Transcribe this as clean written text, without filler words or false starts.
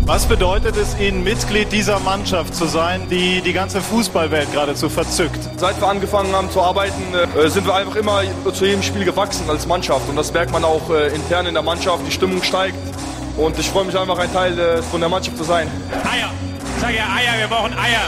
Was bedeutet es Ihnen, Mitglied dieser Mannschaft zu sein, die die ganze Fußballwelt geradezu verzückt? Seit wir angefangen haben zu arbeiten, sind wir einfach immer zu jedem Spiel gewachsen als Mannschaft. Und das merkt man auch intern in der Mannschaft. Die Stimmung steigt. Und ich freue mich einfach, ein Teil von der Mannschaft zu sein. Eier. Ich sage ja Eier, wir brauchen Eier.